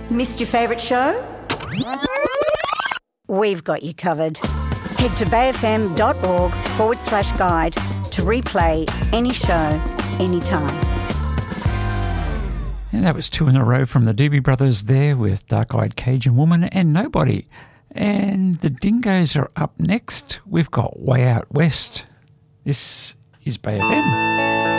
Missed your favourite show? We've got you covered. Head to bayfm.org/guide to replay any show, anytime. And that was 2 in a row from the Doobie Brothers there with Dark-Eyed Cajun Woman and Nobody. And the Dingoes are up next. We've got Way Out West. This is Bay FM.